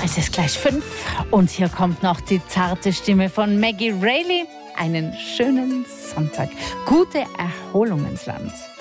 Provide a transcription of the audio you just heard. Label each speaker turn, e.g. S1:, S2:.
S1: Es ist gleich 5 und hier kommt noch die zarte Stimme von Maggie Reilly. Einen schönen Sonntag. Gute Erholung ins Land.